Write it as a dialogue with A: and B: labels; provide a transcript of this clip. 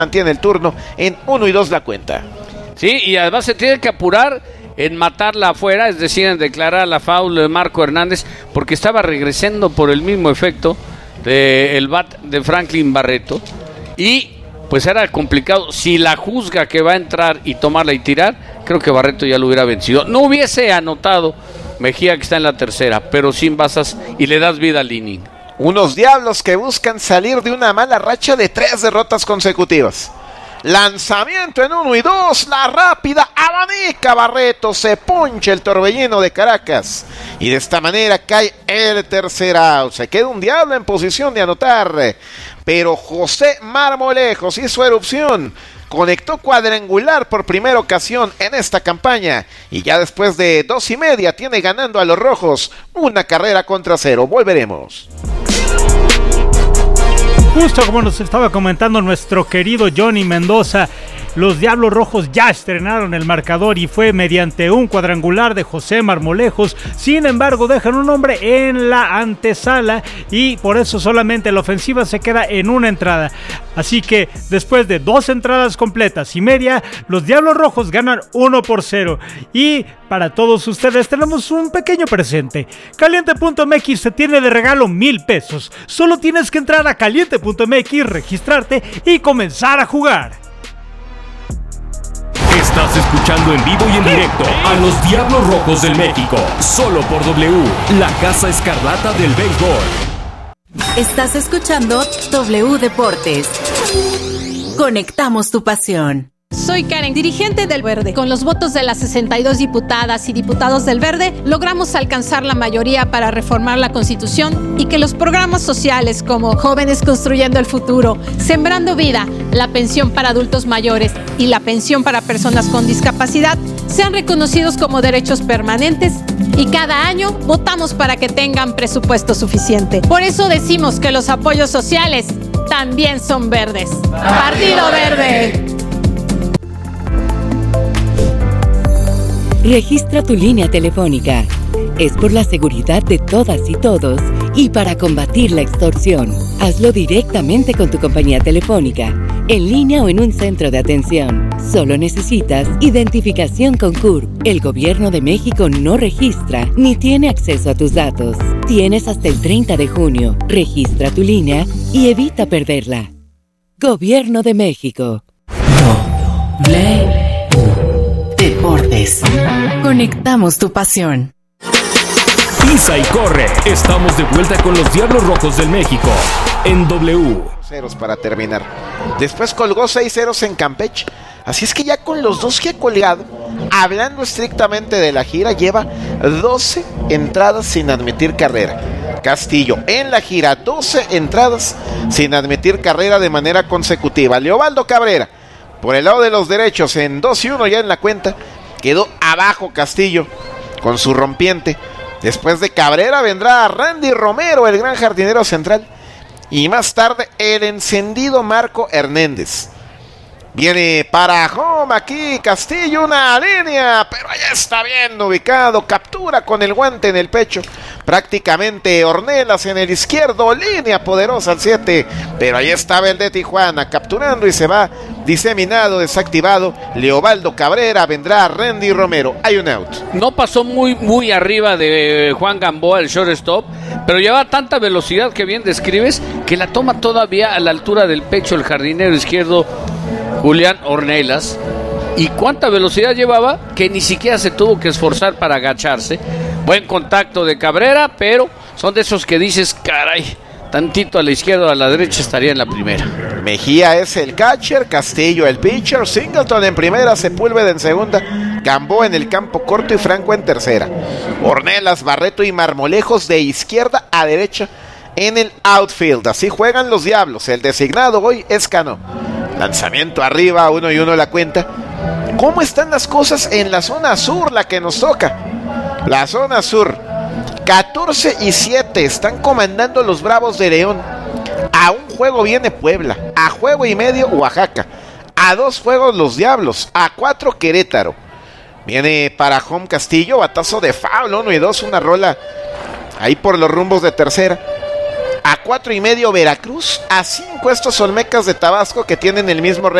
A: mantiene el turno en 1-2 la cuenta.
B: Sí, y además se tiene que apurar en matarla afuera, es decir, en declarar la foul de Marco Hernández, porque estaba regresando por el mismo efecto del bat de Franklin Barreto, y pues era complicado. Si la juzga que va a entrar y tomarla y tirar, creo que Barreto ya lo hubiera vencido. No hubiese anotado Mejía, que está en la tercera, pero sin basas y le das vida al inning.
A: Unos Diablos que buscan salir de una mala racha de 3 derrotas consecutivas. Lanzamiento en 1-2, la rápida abanica Barreto, se poncha el torbellino de Caracas y de esta manera cae el tercer out. Se queda un Diablo en posición de anotar, pero José Marmolejos hizo erupción, conectó cuadrangular por primera ocasión en esta campaña y ya después de 2.5 tiene ganando a los rojos 1-0. Volveremos.
C: Justo como nos estaba comentando nuestro querido Johnny Mendoza, los Diablos Rojos ya estrenaron el marcador y fue mediante un cuadrangular de José Marmolejos. Sin embargo, dejan un hombre en la antesala y por eso solamente la ofensiva se queda en una entrada. Así que después de 2 entradas completas y media, los Diablos Rojos ganan 1-0. Y para todos ustedes tenemos un pequeño presente. Caliente.mx te tiene de regalo 1,000 pesos. Solo tienes que entrar a caliente.mx, registrarte y comenzar a jugar.
D: Estás escuchando en vivo y en directo a los Diablos Rojos del México, solo por W, la Casa Escarlata del Béisbol.
E: Estás escuchando W Deportes. Conectamos tu pasión.
F: Soy Karen, dirigente del Verde. Con los votos de las 62 diputadas y diputados del Verde, logramos alcanzar la mayoría para reformar la Constitución y que los programas sociales como Jóvenes Construyendo el Futuro, Sembrando Vida, la pensión para adultos mayores y la pensión para personas con discapacidad sean reconocidos como derechos permanentes y cada año votamos para que tengan presupuesto suficiente. Por eso decimos que los apoyos sociales también son verdes. ¡Partido Verde!
E: Registra tu línea telefónica. Es por la seguridad de todas y todos y para combatir la extorsión. Hazlo directamente con tu compañía telefónica, en línea o en un centro de atención. Solo necesitas identificación con CURP. El Gobierno de México no registra ni tiene acceso a tus datos. Tienes hasta el 30 de junio. Registra tu línea y evita perderla. Gobierno de México. Deportes. Conectamos tu pasión.
D: Pisa y corre. Estamos de vuelta con los Diablos Rojos del México en W.
A: Ceros para terminar. Después colgó 6 ceros en Campeche. Así es que ya con los 2 que ha colgado, hablando estrictamente de la gira, lleva 12 entradas sin admitir carrera. Castillo en la gira, 12 entradas sin admitir carrera de manera consecutiva. Leobaldo Cabrera, por el lado de los derechos, en 2-1 ya en la cuenta, quedó abajo Castillo con su rompiente. Después de Cabrera vendrá Randy Romero, el gran jardinero central, y más tarde el encendido Marco Hernández. Viene para home aquí Castillo, una línea, pero allá está bien ubicado, captura con el guante en el pecho, prácticamente Ornelas en el izquierdo, línea poderosa al 7, pero ahí estaba el de Tijuana, capturando y se va diseminado, desactivado, Leobaldo Cabrera, vendrá Randy Romero, hay un out.
B: No pasó muy arriba de Juan Gamboa, el shortstop, pero lleva tanta velocidad que bien describes, que la toma todavía a la altura del pecho el jardinero izquierdo, Julián Ornelas, y cuánta velocidad llevaba que ni siquiera se tuvo que esforzar para agacharse. Buen contacto de Cabrera, pero son de esos que dices, caray, tantito a la izquierda o a la derecha estaría en la primera.
A: Mejía es el catcher, Castillo el pitcher, Singleton en primera, Sepúlveda en segunda, Gamboa en el campo corto y Franco en tercera. Ornelas, Barreto y Marmolejos de izquierda a derecha en el outfield. Así juegan los Diablos. El designado hoy es Cano. Lanzamiento arriba, 1-1 la cuenta. ¿Cómo están las cosas en la zona sur, la que nos toca? La zona sur, 14-7, están comandando los Bravos de León. A un juego viene Puebla, a juego y medio Oaxaca, a 2 juegos los Diablos, a 4 Querétaro. Viene para home Castillo, batazo de foul, 1-2, una rola ahí por los rumbos de tercera. A 4.5 Veracruz. A 5 estos Olmecas de Tabasco, que tienen el mismo